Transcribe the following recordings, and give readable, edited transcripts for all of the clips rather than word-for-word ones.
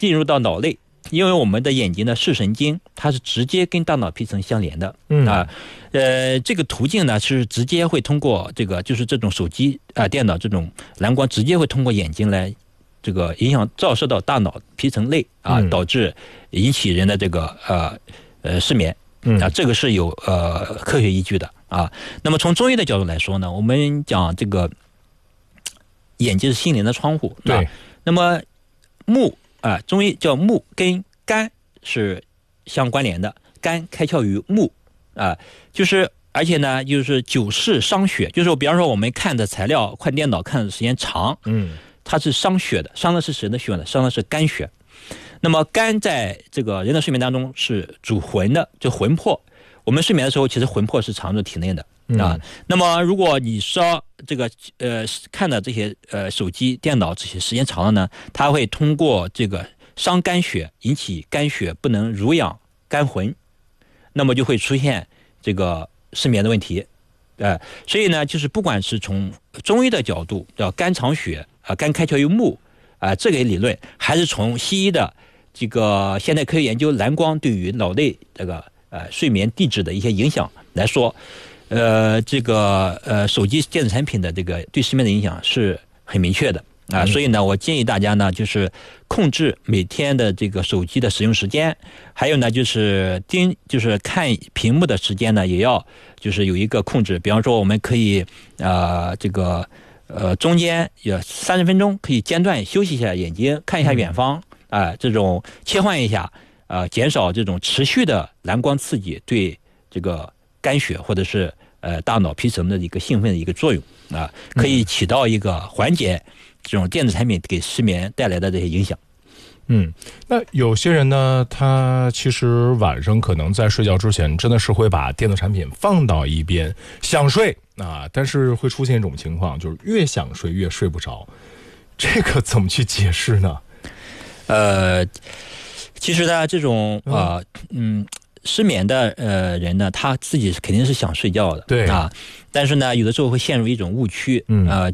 进入到脑内。因为我们的眼睛的视神经，它是直接跟大脑皮层相连的这个途径呢是直接会通过就是这种手机电脑这种蓝光直接会通过眼睛来这个影响照射到大脑皮层内导致引起人的这个失眠这个是有科学依据的那么从中医的角度来说呢，我们讲这个眼睛是心灵的窗户， 对， 那么目中医叫目跟肝是相关联的，肝开窍于目就是而且呢就是久视伤血，就是比方说我们看的材料看电脑看的时间长它是伤血的，伤的是谁的血呢？伤的是肝血。那么肝在这个人的睡眠当中是主魂的，就魂魄。我们睡眠的时候其实魂魄是藏在体内的那么如果你烧这个看的这些手机电脑这些时间长了呢，它会通过这个伤肝血，引起肝血不能濡养肝魂，那么就会出现这个失眠的问题所以呢就是不管是从中医的角度叫肝藏血肝开窍于目这个理论，还是从西医的这个现代科学研究蓝光对于脑内这个睡眠地质的一些影响来说，这个手机电子产品的这个对失眠的影响是很明确的所以呢我建议大家呢就是控制每天的这个手机的使用时间，还有呢就是看屏幕的时间呢也要就是有一个控制。比方说我们可以中间有30分钟可以间断休息一下眼睛，看一下远方这种切换一下减少这种持续的蓝光刺激对这个肝血或者是大脑皮层的一个兴奋的一个作用可以起到一个缓解这种电子产品给失眠带来的这些影响。 那有些人呢，他其实晚上可能在睡觉之前真的是会把电子产品放到一边想睡但是会出现一种情况，就是越想睡越睡不着，这个怎么去解释呢？ 其实呢这种失眠的人呢，他自己肯定是想睡觉的， 对但是呢有的时候会陷入一种误区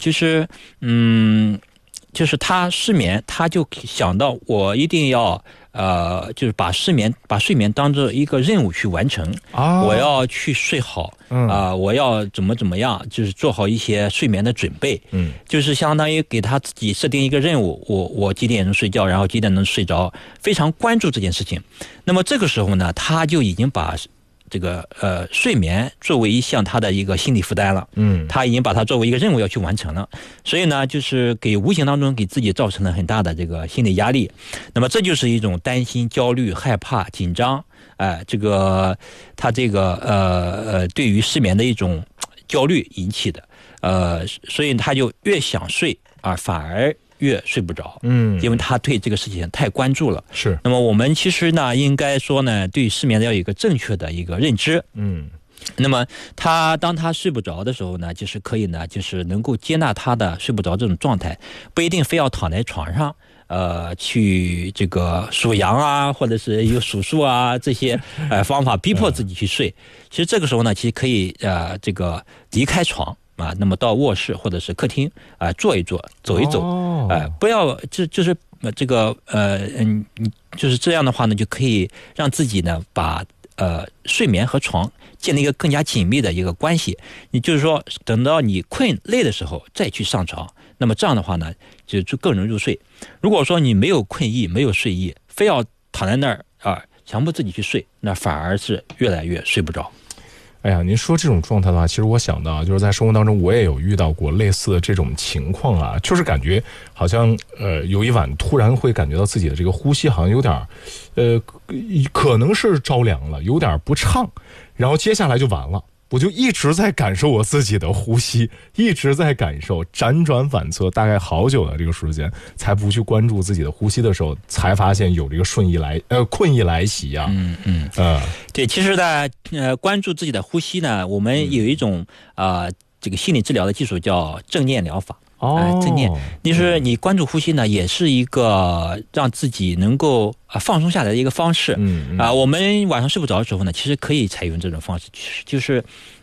就是他失眠，他就想到我一定要就是把睡眠当做一个任务去完成我要去睡好我要怎么样，就是做好一些睡眠的准备就是相当于给他自己设定一个任务，我几点钟睡觉，然后几点能睡着，非常关注这件事情。那么这个时候呢，他就已经把这个睡眠作为一项他的一个心理负担了他已经把它作为一个任务要去完成了，所以呢就是无形当中给自己造成了很大的这个心理压力。那么这就是一种担心焦虑害怕紧张这个他这个对于失眠的一种焦虑引起的所以他就越想睡反而越睡不着因为他对这个事情太关注了。 是。 那么我们其实呢应该说呢对失眠要有一个正确的一个认知那么当他睡不着的时候呢，就是可以呢就是能够接纳他的睡不着这种状态，不一定非要躺在床上去这个数羊或者是有数数这些方法逼迫自己去睡其实这个时候呢其实可以这个离开床那么到卧室或者是客厅坐一坐走一走不要就是这个就是这样的话呢就可以让自己呢把睡眠和床建立一个更加紧密的一个关系。你就是说等到你困累的时候再去上床，那么这样的话呢就更容易入睡。如果说你没有困意没有睡意，非要躺在那儿强迫自己去睡，那反而是越来越睡不着。 哎呀，您说这种状态的话，其实我想到就是在生活当中我也有遇到过类似的这种情况就是感觉好像有一晚突然会感觉到自己的这个呼吸好像有点可能是着凉了，有点不畅，然后接下来就完了。我就一直在感受我自己的呼吸，一直在感受，辗转反侧，大概好久的这个时间，才不去关注自己的呼吸的时候，才发现有这个困意来袭对，其实呢，关注自己的呼吸呢，我们有一种这个心理治疗的技术叫正念疗法。正念就是你关注呼吸呢，也是一个让自己能够放松下来的一个方式。我们晚上睡不着的时候呢，其实可以采用这种方式，就是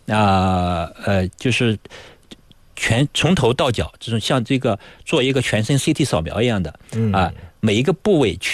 就是从头到脚，这种像这个做一个全身 CT 扫描一样的每一个部位去